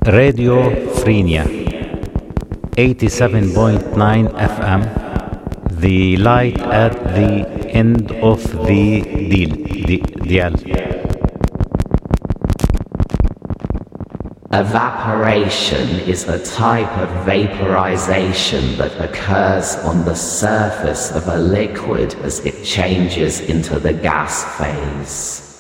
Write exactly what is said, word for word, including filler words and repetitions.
Radio Frenia eighty-seven point nine F M, the light at the end of the deal, the dial. Evaporation is a type of vaporization that occurs on the surface of a liquid as it changes into the gas phase.